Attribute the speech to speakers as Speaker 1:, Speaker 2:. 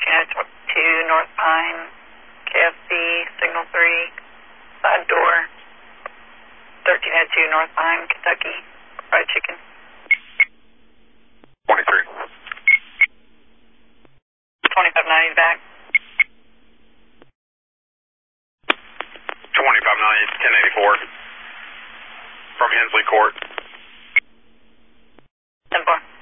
Speaker 1: 1302 North Pine, KFC, signal 3, side door, 1302 North Pine, Kentucky, fried chicken.
Speaker 2: 23.
Speaker 1: 2590 back.
Speaker 2: 2590, 1084. From Hensley Court.
Speaker 1: 10-4.